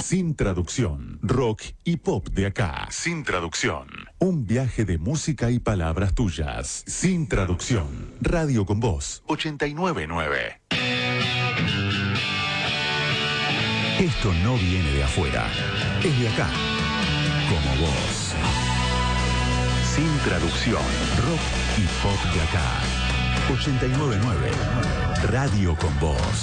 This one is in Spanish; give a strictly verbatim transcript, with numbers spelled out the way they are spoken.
Sin traducción, rock y pop de acá. Sin traducción. Un viaje de música y palabras tuyas. Sin traducción. Radio con Voz. ochenta y nueve punto nueve. Esto no viene de afuera. Es de acá. Como vos. Sin traducción. Rock y pop de acá. ochenta y nueve punto nueve. Radio con Voz.